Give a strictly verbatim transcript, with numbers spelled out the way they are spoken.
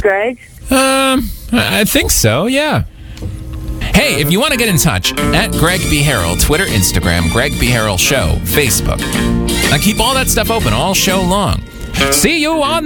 Greg? Um, I think so, yeah. Hey, if you want to get in touch, at Greg B. Harrell, Twitter, Instagram, Greg B. Harrell Show, Facebook. I keep all that stuff open all show long. See you on